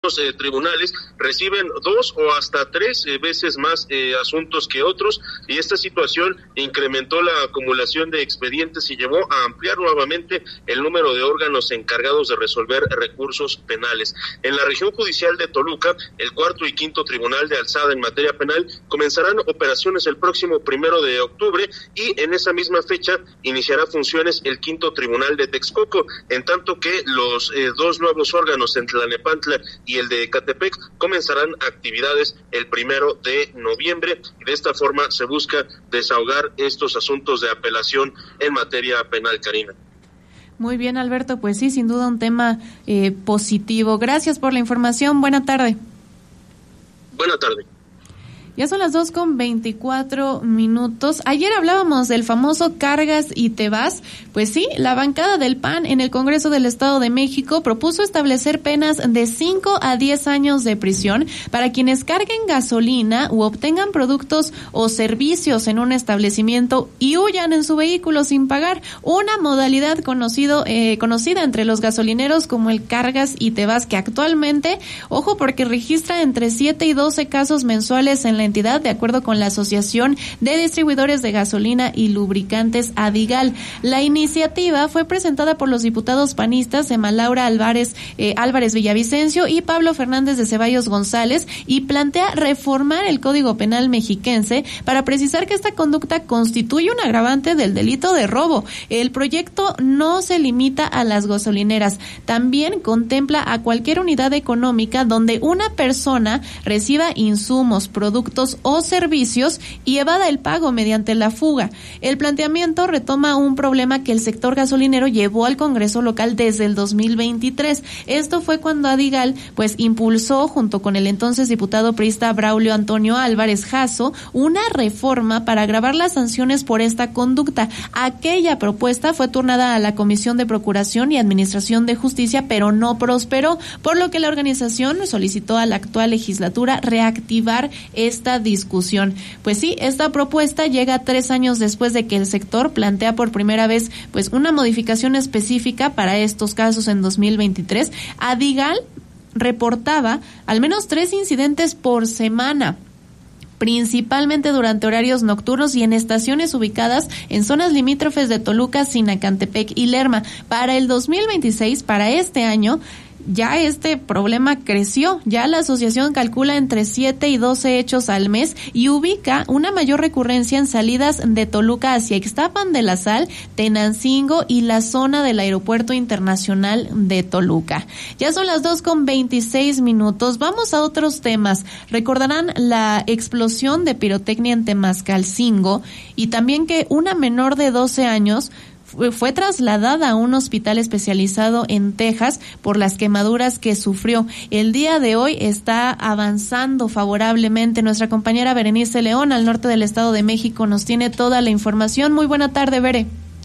algunos tribunales reciben 2 o hasta 3 veces más asuntos que otros, y esta situación incrementó la acumulación de expedientes y llevó a ampliar nuevamente el número de órganos encargados de resolver recursos penales. En la región judicial de Toluca, el 4º y 5º Tribunal de Alzada en materia penal comenzarán operaciones el próximo 1 de octubre, y en esa misma fecha iniciará funciones el 5º Tribunal de Texcoco, en tanto que los 2 nuevos órganos en Tlalnepantla y el de Ecatepec comenzarán actividades el 1 de noviembre, y de esta forma se busca desahogar estos asuntos de apelación en materia penal, Karina. Muy bien, Alberto, pues sí, sin duda un tema positivo. Gracias por la información. Buena tarde. Buena tarde. Ya son las 2:24. Ayer hablábamos del famoso cargas y te vas. Pues sí, la bancada del PAN en el Congreso del Estado de México propuso establecer penas de 5 a 10 años de prisión para quienes carguen gasolina u obtengan productos o servicios en un establecimiento y huyan en su vehículo sin pagar. Una modalidad conocida entre los gasolineros como el cargas y te vas, que actualmente, ojo, porque registra entre 7 y 12 casos mensuales en la entidad, de acuerdo con la Asociación de Distribuidores de Gasolina y Lubricantes Adigal. La iniciativa fue presentada por los diputados panistas Emma Laura Álvarez Villavicencio y Pablo Fernández de Ceballos González, y plantea reformar el Código Penal mexiquense para precisar que esta conducta constituye un agravante del delito de robo. El proyecto no se limita a las gasolineras, también contempla a cualquier unidad económica donde una persona reciba insumos, productos o servicios y evada el pago mediante la fuga. El planteamiento retoma un problema que el sector gasolinero llevó al Congreso local desde el 2023. Esto fue cuando Adigal impulsó, junto con el entonces diputado priista Braulio Antonio Álvarez Jasso, una reforma para agravar las sanciones por esta conducta. Aquella propuesta fue turnada a la Comisión de Procuración y Administración de Justicia, pero no prosperó, por lo que la organización solicitó a la actual legislatura reactivar esta discusión. Pues sí, esta propuesta llega 3 años después de que el sector plantea por primera vez una modificación específica para estos casos en 2023. Adigal reportaba al menos 3 incidentes por semana, principalmente durante horarios nocturnos y en estaciones ubicadas en zonas limítrofes de Toluca, Sinacantepec y Lerma. Para el 2026, para este año, ya este problema creció. Ya la asociación calcula entre 7 y 12 hechos al mes y ubica una mayor recurrencia en salidas de Toluca hacia Ixtapan de la Sal, Tenancingo y la zona del Aeropuerto Internacional de Toluca. Ya son las 2:26. Vamos a otros temas. Recordarán la explosión de pirotecnia en Temascalcingo y también que una menor de 12 años fue trasladada a un hospital especializado en Texas por las quemaduras que sufrió. El día de hoy está avanzando favorablemente. Nuestra compañera Berenice León, al norte del Estado de México, nos tiene toda la información. Muy buena tarde, Bere.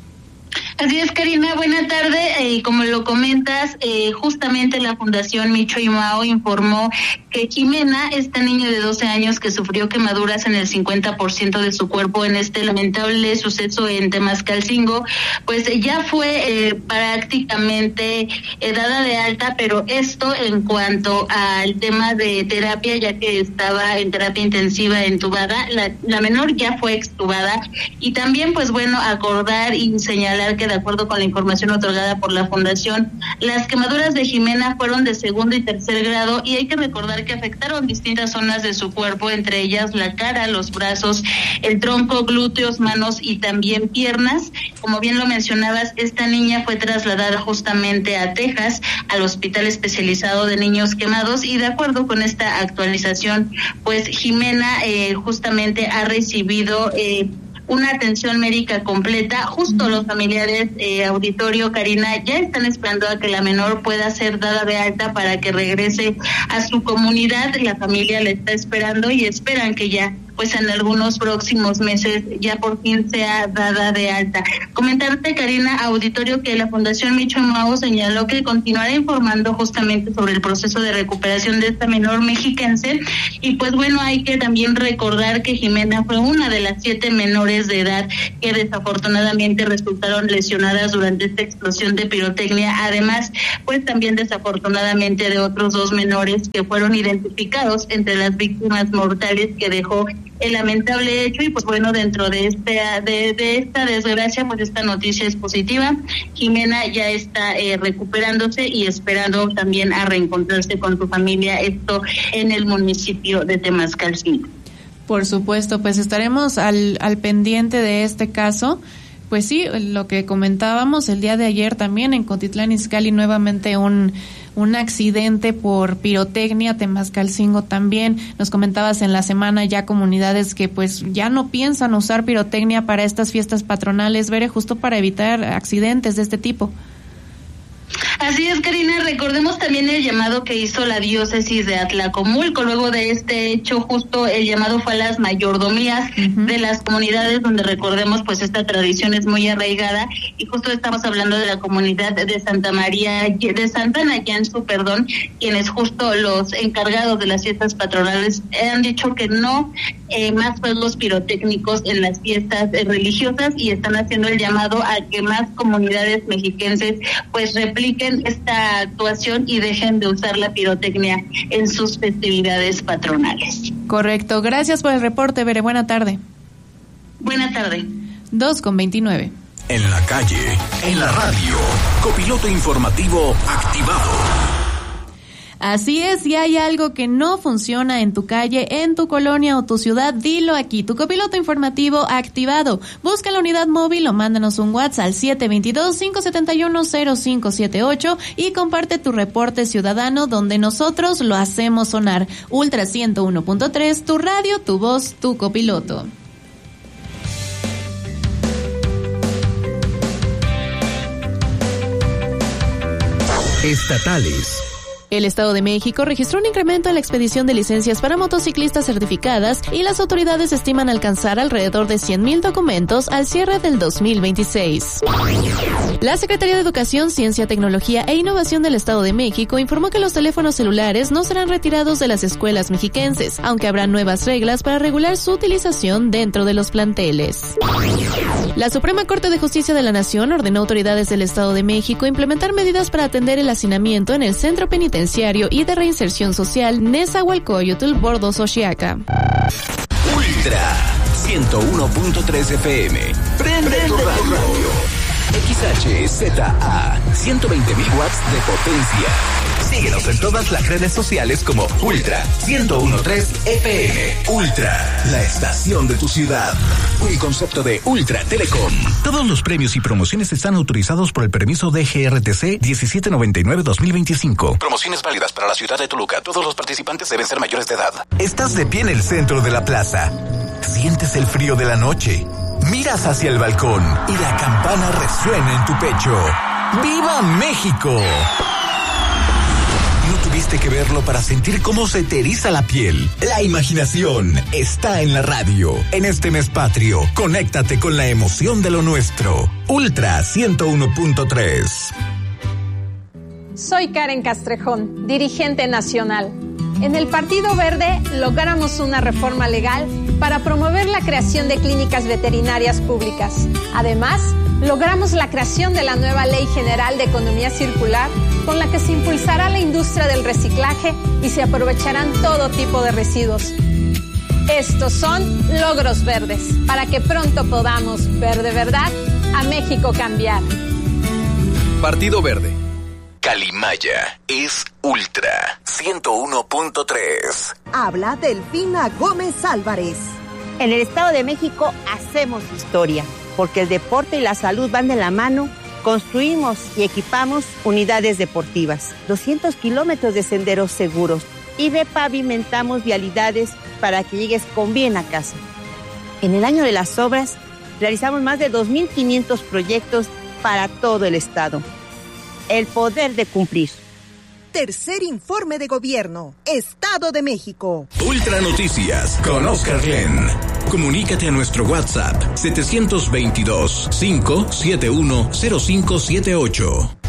Así es, Karina, buena tarde. Como lo comentas, justamente la Fundación Micho y Mao informó que Jimena, esta niña de 12 años que sufrió quemaduras en el 50% de su cuerpo en este lamentable suceso en Temascalcingo, ya fue prácticamente dada de alta, pero esto en cuanto al tema de terapia, ya que estaba en terapia intensiva entubada, la menor ya fue extubada. Y también, acordar y señalar que de acuerdo con la información otorgada por la Fundación, las quemaduras de Jimena fueron de 2º y 3er grado, y hay que recordar que afectaron distintas zonas de su cuerpo, entre ellas la cara, los brazos, el tronco, glúteos, manos y también piernas. Como bien lo mencionabas, esta niña fue trasladada justamente a Texas, al Hospital Especializado de Niños Quemados, y de acuerdo con esta actualización, Jimena justamente ha recibido una atención médica completa. Justo los familiares, auditorio, Karina, ya están esperando a que la menor pueda ser dada de alta para que regrese a su comunidad. La familia la está esperando y esperan que ya pues en algunos próximos meses ya por fin sea dada de alta. Comentarte, Karina, auditorio, que la Fundación Micho y Mao señaló que continuará informando justamente sobre el proceso de recuperación de esta menor mexiquense. Y pues bueno, hay que también recordar que Jimena fue una de las 7 menores de edad que desafortunadamente resultaron lesionadas durante esta explosión de pirotecnia. Además, pues también desafortunadamente de otros 2 menores que fueron identificados entre las víctimas mortales que dejó el lamentable hecho. Y pues bueno, dentro de esta desgracia, pues esta noticia es positiva. Jimena ya está recuperándose y esperando también a reencontrarse con su familia, esto en el municipio de Temascalcingo. Por supuesto, pues estaremos al pendiente de este caso. Pues sí, lo que comentábamos el día de ayer también en Cotitlán Izcalli, nuevamente un accidente por pirotecnia. Temascalcingo también. Nos comentabas en la semana ya comunidades que pues ya no piensan usar pirotecnia para estas fiestas patronales, Bere, justo para evitar accidentes de este tipo. Así es, Karina, recordemos también el llamado que hizo la diócesis de Atlacomulco. Luego de este hecho, justo el llamado fue a las mayordomías de las comunidades, donde recordemos pues esta tradición es muy arraigada, y justo estamos hablando de la comunidad de Santa Nayanzu, quienes justo los encargados de las fiestas patronales han dicho que no más fuegos pirotécnicos en las fiestas religiosas, y están haciendo el llamado a que más comunidades mexiquenses pues repliquen esta actuación y dejen de usar la pirotecnia en sus festividades patronales. Correcto. Gracias por el reporte, Bere. Buena tarde. Buena tarde. 2:29. En la calle, en la radio, copiloto informativo activado. Así es, si hay algo que no funciona en tu calle, en tu colonia o tu ciudad, dilo aquí. Tu copiloto informativo activado. Busca la unidad móvil o mándanos un WhatsApp al 722-571-0578 y comparte tu reporte ciudadano, donde nosotros lo hacemos sonar. Ultra 101.3, tu radio, tu voz, tu copiloto. Estatales. El Estado de México registró un incremento en la expedición de licencias para motociclistas certificadas, y las autoridades estiman alcanzar alrededor de 100,000 documentos al cierre del 2026. La Secretaría de Educación, Ciencia, Tecnología e Innovación del Estado de México informó que los teléfonos celulares no serán retirados de las escuelas mexiquenses, aunque habrá nuevas reglas para regular su utilización dentro de los planteles. La Suprema Corte de Justicia de la Nación ordenó a autoridades del Estado de México implementar medidas para atender el hacinamiento en el Centro Penitenciario y de Reinserción Social Nezahualcóyotl, Bordo Xochiaca. Ultra 101.3 FM. Prende tu radio. XHZA 120,000 watts de potencia. Síguenos en todas las redes sociales como Ultra 101.3 FM. Ultra, la estación de tu ciudad. Un concepto de Ultra Telecom. Todos los premios y promociones están autorizados por el permiso de GRTC 1799-2025. Promociones válidas para la ciudad de Toluca. Todos los participantes deben ser mayores de edad. Estás de pie en el centro de la plaza. Sientes el frío de la noche. Miras hacia el balcón y la campana resuena en tu pecho. ¡Viva México! No tuviste que verlo para sentir cómo se te eriza la piel. La imaginación está en la radio. En este mes patrio, conéctate con la emoción de lo nuestro. Ultra 101.3. Soy Karen Castrejón, dirigente nacional. En el Partido Verde logramos una reforma legal para promover la creación de clínicas veterinarias públicas. Además, logramos la creación de la nueva Ley General de Economía Circular, con la que se impulsará la industria del reciclaje y se aprovecharán todo tipo de residuos. Estos son logros verdes, para que pronto podamos ver de verdad a México cambiar. Partido Verde. Calimaya es Ultra 101.3. Habla Delfina Gómez Álvarez. En el Estado de México hacemos historia, porque el deporte y la salud van de la mano. Construimos y equipamos unidades deportivas, 200 kilómetros de senderos seguros y repavimentamos vialidades para que llegues con bien a casa. En el año de las obras, realizamos más de 2,500 proyectos para todo el Estado. El poder de cumplir. Tercer informe de gobierno. Estado de México. Ultra Noticias con Oscar Glenn. Comunícate a nuestro WhatsApp 722-571-0578.